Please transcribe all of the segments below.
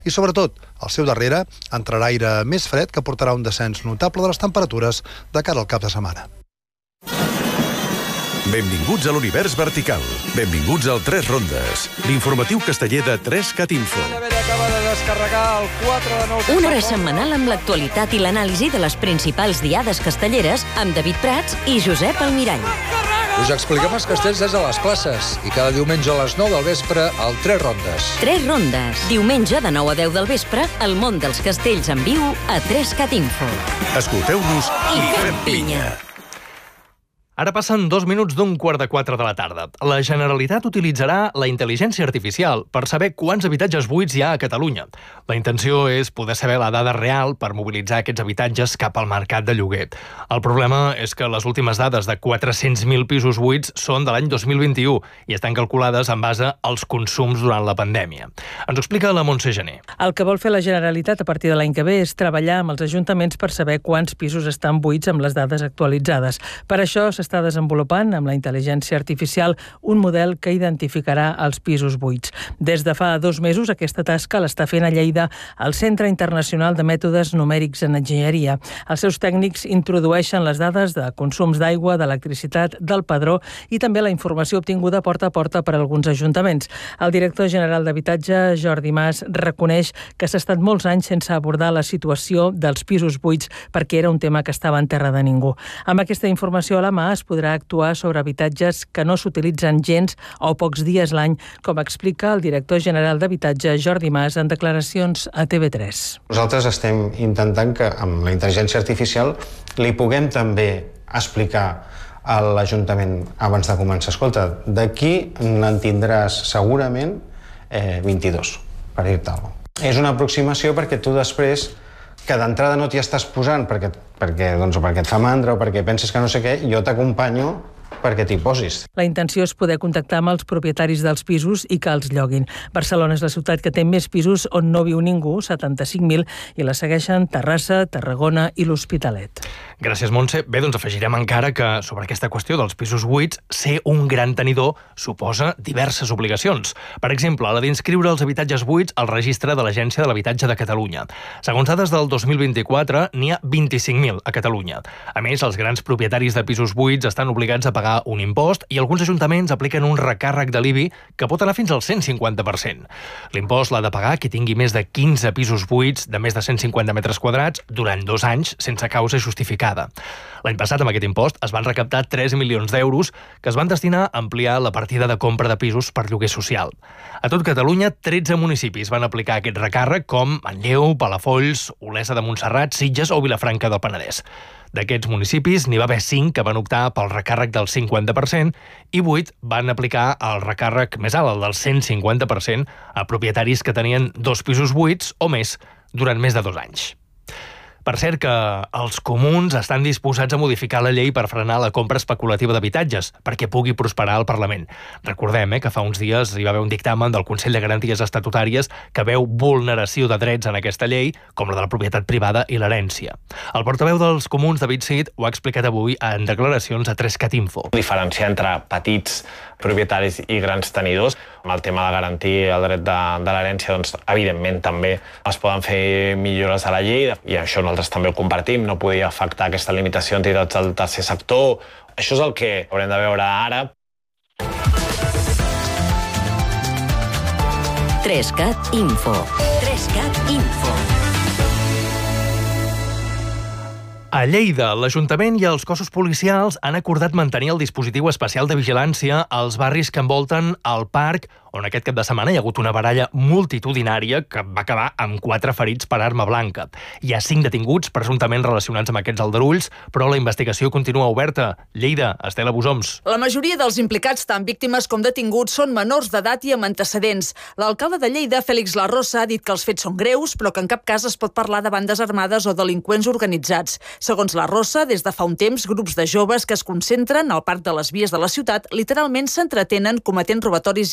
I sobretot, al seu darrere entrarà aire més fred que portarà un descens notable de les temperatures de cara al cap de setmana. Benvinguts a l'univers vertical. Benvinguts al 3 Rondes, l'informatiu casteller de 3CAT Info. Una hora setmanal amb l'actualitat i l'anàlisi de les principals diades castelleres amb David Prats i Josep Almirall. Us expliquem els castells des de les classes i cada diumenge a les 9 del vespre al 3 Rondes. 3 Rondes. Diumenge de 9 a 10 del vespre, el món dels castells en viu a 3CAT Info. Escolteu-nos i fem pinya. Ara passen 2 minuts d'un 3:15 de la tarda. La Generalitat utilitzarà la intel·ligència artificial per saber quants habitatges buits hi ha a Catalunya. La intenció és poder saber la dada real per mobilitzar aquests habitatges cap al mercat de lloguer. El problema és que les últimes dades de 400.000 pisos buits són de l'any 2021 i estan calculades en base als consums durant la pandèmia. Ens ho explica la Montse Gené. El que vol fer la Generalitat a partir de l'any que ve és treballar amb els ajuntaments per saber quants pisos estan buits amb les dades actualitzades. Per això s'està desenvolupant amb la intel·ligència artificial un model que identificarà els pisos buits. Des de fa 2 mesos aquesta tasca l'està fent a Lleida el Centre Internacional de Mètodes Numèrics en Enginyeria. Els seus tècnics introdueixen les dades de consums d'aigua, d'electricitat, del padró i també la informació obtinguda porta a porta per alguns ajuntaments. El director general d'Habitatge, Jordi Mas, reconeix que s'ha estat molts anys sense abordar la situació dels pisos buits perquè era un tema que estava en terra de ningú. Amb aquesta informació a la mà es podrà actuar sobre habitatges que no s'utilitzen gens o pocs dies l'any, com explica el director general d'Habitatge, Jordi Mas, en declaracions a TV3. Nosaltres estem intentant que amb la intel·ligència artificial li puguem també explicar a l'Ajuntament abans de començar. Escolta, d'aquí n'en tindràs segurament 22, per dir-te alguna cosa. És una aproximació perquè tu després que d'entrada no t'hi estàs posant perquè et fa mandra o perquè penses que no sé què, jo t'acompanyo perquè t'hi posis. La intenció és poder contactar amb els propietaris dels pisos i que els lloguin. Barcelona és la ciutat que té més pisos on no viu ningú, 75.000, i la segueixen Terrassa, Tarragona i l'Hospitalet. Gràcies, Montse. Bé, doncs afegirem encara que sobre aquesta qüestió dels pisos buits, ser un gran tenidor suposa diverses obligacions. Per exemple, la d'inscriure els habitatges buits al registre de l'Agència de l'Habitatge de Catalunya. Segons dades del 2024, n'hi ha 25.000 a Catalunya. A més, els grans propietaris de pisos buits estan obligats a pagar un impost i alguns ajuntaments apliquen un recàrrec de l'IBI que pot anar fins al 150%. L'impost l'ha de pagar qui tingui més de 15 pisos buits de més de 150 metres quadrats durant 2 anys sense causa justificada. L'any passat, amb aquest impost, es van recaptar 3 milions d'euros que es van destinar a ampliar la partida de compra de pisos per lloguer social. A tot Catalunya, 13 municipis van aplicar aquest recàrrec, com Manlleu, Palafolls, Olesa de Montserrat, Sitges o Vilafranca del Penedès. D'aquests municipis, n'hi va haver 5 que van optar pel recàrrec del 50% i 8 van aplicar el recàrrec més alt, el del 150%, a propietaris que tenien 2 pisos buits o més durant més de 2 anys. Per cert que els comuns estan disposats a modificar la llei per frenar la compra especulativa d'habitatges, perquè pugui prosperar al Parlament. Recordem que fa uns dies hi va haver un dictamen del Consell de Garanties Estatutàries que veu vulneració de drets en aquesta llei, com la de la propietat privada i l'herència. El portaveu dels comuns, David Cid, ho ha explicat avui en declaracions a 3CAT Info. Diferenciar entre petits propietaris i grans tenidors. Amb el tema de garantir el dret de l'herència, doncs, evidentment també es poden fer millores a la llei i això nosaltres també ho compartim. No podia afectar aquesta limitació a entitats del tercer sector. Això és el que haurem de veure ara. 3CAT Info. 3CAT Info. A Lleida, l'Ajuntament i els cossos policials han acordat mantenir el dispositiu especial de vigilància als barris que envolten el parc, on aquest cap de setmana hi ha hagut una baralla multitudinària que va acabar amb 4 ferits per arma blanca. Hi ha 5 detinguts presumptament relacionats amb aquests aldarulls, però la investigació continua oberta. Lleida, Estela Busoms. La majoria dels implicats, tant víctimes com detinguts, són menors d'edat i amb antecedents. L'alcalde de Lleida, Félix Larrosa, ha dit que els fets són greus, però que en cap cas es pot parlar de bandes armades o delinqüents organitzats. Segons Larrosa, des de fa un temps, grups de joves que es concentren al parc de les vies de la ciutat literalment s'entretenen cometent robatoris i agressions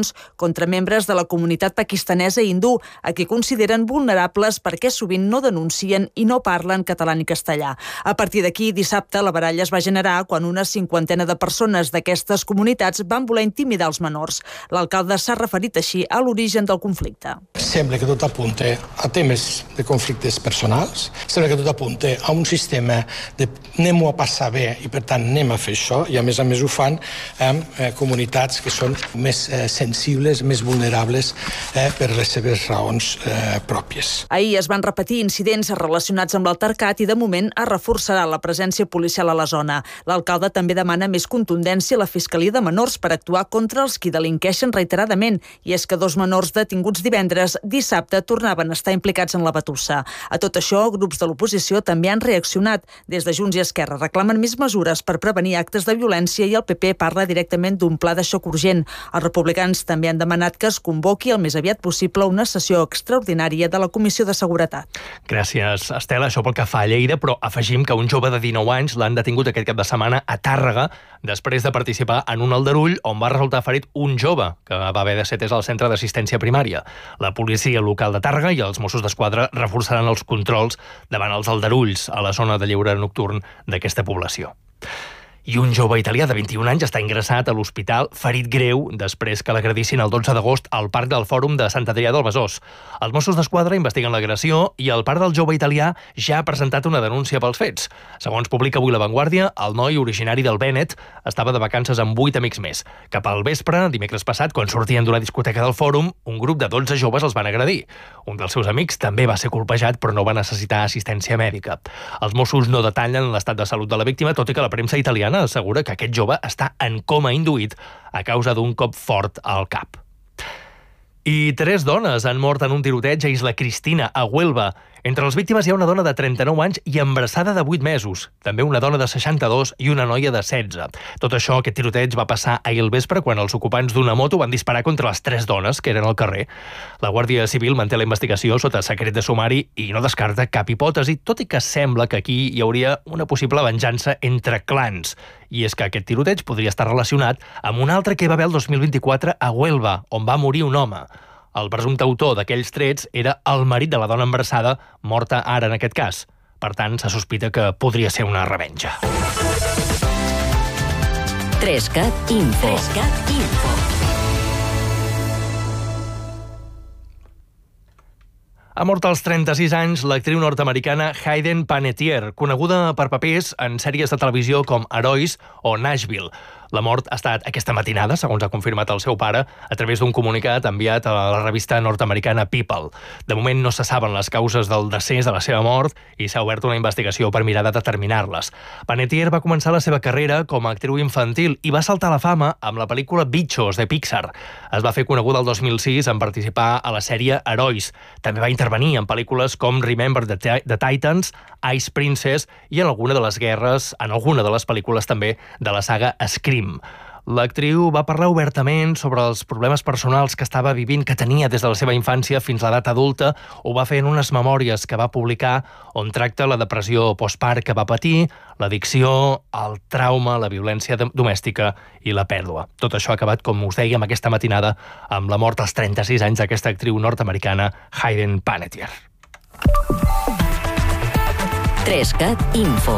agressions contra membres de la comunitat pakistanesa i hindú, a qui consideren vulnerables perquè sovint no denuncien i no parlen català ni castellà. A partir d'aquí, dissabte, la baralla es va generar quan una cinquantena de persones d'aquestes comunitats van voler intimidar els menors. L'alcalde s'ha referit així a l'origen del conflicte. Sembla que tot apunta a temes de conflictes personals, sembla que tot apunta a un sistema de anem-ho a passar bé i per tant anem a fer això, i a més ho fan amb comunitats que són més sensibles, més vulnerables per les seves raons pròpies. Ahir es van repetir incidents relacionats amb l'altercat i de moment es reforçarà la presència policial a la zona. L'alcalde també demana més contundència a la Fiscalia de Menors per actuar contra els qui delinqueixen reiteradament, i és que 2 menors detinguts divendres dissabte tornaven a estar implicats en la batussa. A tot això, grups de l'oposició també han reaccionat. Des de Junts i Esquerra reclamen més mesures per prevenir actes de violència i el PP parla directament d'un pla de xoc urgent. Els republicans també han demanat que es convoqui el més aviat possible una sessió extraordinària de la Comissió de Seguretat. Gràcies, Estela. Això pel que fa a Lleida, però afegim que un jove de 19 anys l'han detingut aquest cap de setmana a Tàrrega després de participar en un aldarull on va resultar ferit un jove que va haver de ser atès al centre d'assistència primària. La policia local de Tàrrega i els Mossos d'Esquadra reforçaran els controls davant els aldarulls a la zona de lleure nocturn d'aquesta població. I un jove italià de 21 anys està ingressat a l'hospital ferit greu després que l'agredissin el 12 d'agost al Parc del Fòrum de Sant Adrià del Besòs. Els Mossos d'Esquadra investiguen l'agressió i el pare del jove italià ja ha presentat una denúncia pels fets. Segons publica avui La Vanguardia, el noi originari del Bennett estava de vacances amb 8 amics més. Cap al vespre, dimecres passat, quan sortien d'una discoteca del Fòrum, un grup de 12 joves els van agredir. Un dels seus amics també va ser colpejat, però no va necessitar assistència mèdica. Els Mossos no detallen l'estat de salut de la víctima, tot i que la premsa italiana assegura que aquest jove està en coma induït a causa d'un cop fort al cap. I 3 dones han mort en un tiroteig a Isla Cristina, a Huelva. Entre les víctimes hi ha una dona de 39 anys i embarassada de 8 mesos. També una dona de 62 i una noia de 16. Tot això, aquest tiroteig, va passar ahir al vespre quan els ocupants d'una moto van disparar contra les 3 dones que eren al carrer. La Guàrdia Civil manté la investigació sota secret de sumari i no descarta cap hipòtesi, tot i que sembla que aquí hi hauria una possible venjança entre clans. I és que aquest tiroteig podria estar relacionat amb un altre que va haver el 2024 a Huelva, on va morir un home. El presumpte autor d'aquells trets era el marit de la dona embarassada, morta ara en aquest cas. Per tant, se sospita que podria ser una revenja. 3CAT Info. Ha mort als 36 anys l'actriu nord-americana Hayden Panettiere, coneguda per papers en sèries de televisió com Herois o Nashville. La mort ha estat aquesta matinada, segons ha confirmat el seu pare, a través d'un comunicat enviat a la revista nord-americana People. De moment no se saben les causes del decés de la seva mort i s'ha obert una investigació per mirar de determinar-les. Panettiere va començar la seva carrera com a actriu infantil i va saltar a la fama amb la pel·lícula Bichos, de Pixar. Es va fer coneguda el 2006 en participar a la sèrie Herois. També va intervenir en pel·lícules com Remember the Titans, Ice Princess i en alguna de les pel·lícules també de la saga Scream. L'actriu va parlar obertament sobre els problemes personals que estava vivint, que tenia des de la seva infància fins a l'edat adulta. Ho va fer en unes memòries que va publicar on tracta la depressió postpart que va patir, l'addicció, el trauma, la violència domèstica i la pèrdua. Tot això ha acabat, com us dèiem aquesta matinada, amb la mort als 36 anys d'aquesta actriu nord-americana, Hayden Panettiere. 3CAT Info.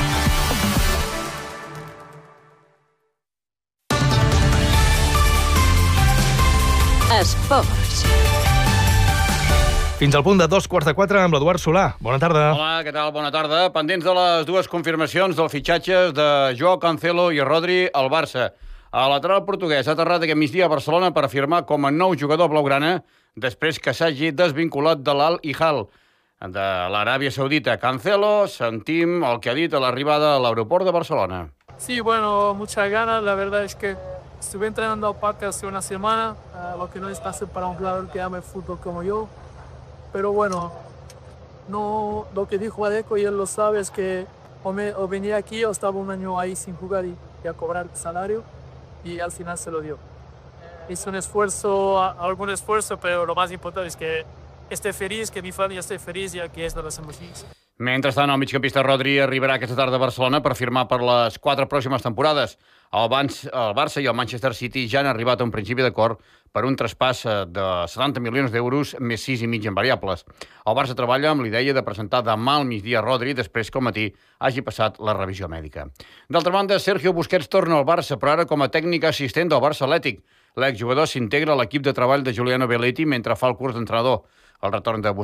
Esports. Fins al punt de 3:45 amb l'Eduard Solà. Bona tarda. Hola, què tal? Bona tarda. Pendents de les 2 confirmacions dels fitxatges de Joao Cancelo i Rodri al Barça. El lateral portuguès ha aterrat aquest migdia a Barcelona per firmar com a nou jugador blaugrana després que s'hagi desvinculat de l'Al-Hilal de l'Aràbia Saudita. Cancelo, sentim el que ha dit a l'arribada a l'aeroport de Barcelona. Sí, bueno, muchas ganas. La verdad es que estuve entrenando al parque hace una semana, lo que no es fácil para un jugador que ama el fútbol como yo. Pero bueno, no, lo que dijo Adeco, y él lo sabe, es que o venía aquí o estaba un año ahí sin jugar y a cobrar salario, y al final se lo dio. Hizo un esfuerzo, algún esfuerzo, pero lo más importante es que esté feliz, que mi familia esté feliz y aquí es donde estamos felices. Mentrestant, el migcampista Rodri arribarà aquesta tarda a Barcelona per firmar per les 4 pròximes temporades. El Barça i el Manchester City ja han arribat a un principi d'acord per un traspàs de 70 milions d'euros més 6,5 en variables. El Barça treballa amb l'idea de presentar demà al migdia Rodri després que al matí hagi passat la revisió mèdica. D'altra banda, Sergio Busquets torna al Barça, però ara com a tècnic assistent del Barça Atlètic. L'exjugador s'integra a l'equip de treball de Giuliano Belletti mentre fa el curs d'entrenador. El retorn de